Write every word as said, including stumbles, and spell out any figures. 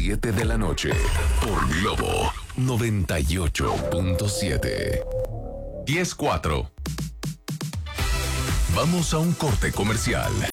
siete de la noche por Globo noventa y ocho punto siete. diez cuatro. Vamos a un corte comercial.